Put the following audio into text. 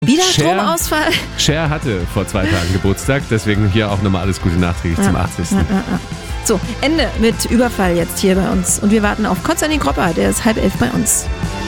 Wieder Stromausfall? Cher hatte vor 2 Tagen Geburtstag, deswegen hier auch nochmal alles Gute nachträglich zum 80. So, Ende mit Überfall jetzt hier bei uns. Und wir warten auf Konstantin Kropper, der ist 10:30 bei uns.